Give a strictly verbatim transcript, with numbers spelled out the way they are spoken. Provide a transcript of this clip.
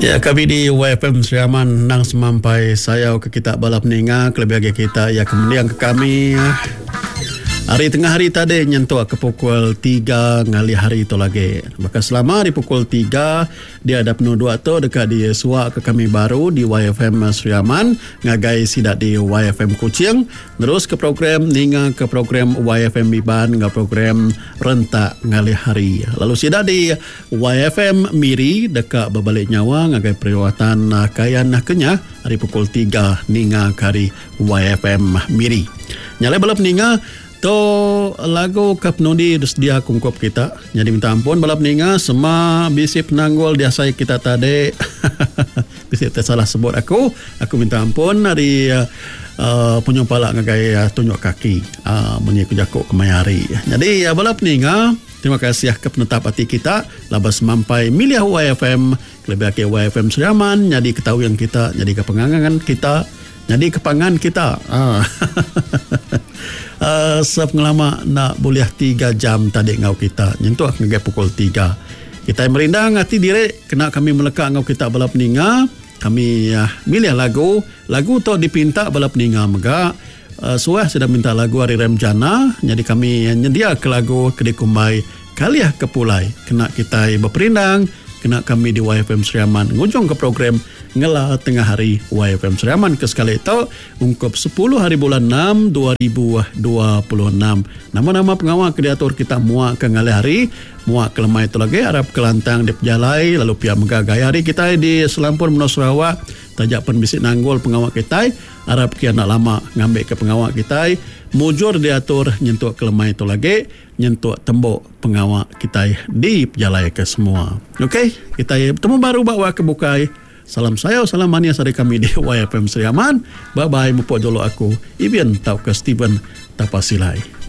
Ya, kami di Y F M Seriaman nang semampai saya ke kita balap ninga kelebih kita ya kemudian ke kami hari tengah hari tadi nyentuh ke pukul tiga ngali hari itu lagi. Maka selama di pukul tiga dia ada penuh dua tu dekat di suak ke kami baru di Y F M Seriaman ngagai sidak di Y F M Kuching terus ke program ninga ke program Y F M Biban ke program rentak ngali hari. Lalu sidak di Y F M Miri dekat berbalik nyawa ngagai perawatan kayan kenya hari pukul tiga ninga kari Y F M Miri. Nyalai balap ninga to lagu kapnodi dia kungkop kita. Jadi minta ampun balap ninga semua bisi penanggul diasai kita tadi. Bisi tersalah sebut aku. Aku minta ampun dari uh, uh, penyumpala ngagai uh, tunjuk kaki uh, bunyi kujakuk kemayari. Jadi uh, balap ninga terima kasih ke penetap hati kita labas mampai milih Y F M lebih ke Y F M Seriaman jadi ketahuan kita jadi kepengangan kita jadi kepangan kita. Ah. Uh, sepengalaman nak boleh tiga jam tadi ngau kita nyentuh ngagai pukul tiga kita merindang hati diri kena kami melekat ngau kita balap ninga kami uh, milih lagu lagu tu dipinta balap ninga mega uh, suah sudah minta lagu hari remjana jadi kami nyedia ke lagu kedikumbai kaliah kepulai kena kita berperindang kena kami di Y F M Seriaman ngujung ke program ngela tengah hari Y F M Seriaman ke sekali itu ungkap sepuluh hari bulan enam dua ribu dua puluh enam nama-nama pengawal kreator kita muak ke ngali hari muak ke lemah itu lagi harap kelantang di pejalai lalu pihak megagai hari kita di Selampur Menos Sarawak tajak penbisik nanggul pengawal kita harap kia nak lama ngambil ke pengawal kita mujur diatur nyentuh ke lemah itu lagi nyentuh tembok pengawal kita di pejalai ke semua. Okey, kita bertemu baru bawa kebukai. Salam saya, salam mania dari kami di Y F M Seriaman. Bye-bye, mupo dulu aku. Ibian tau ke Steven Tapasilai.